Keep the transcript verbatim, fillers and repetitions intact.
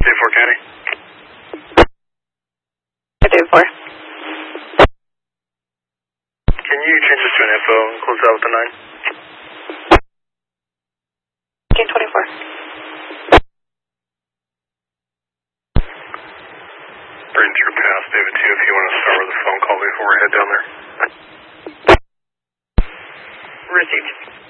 Four County. Day four. Can you change this to an info and close out with the nine? Game twenty-four. Bring through past David two if you want to start with a phone call before we head down there. Received.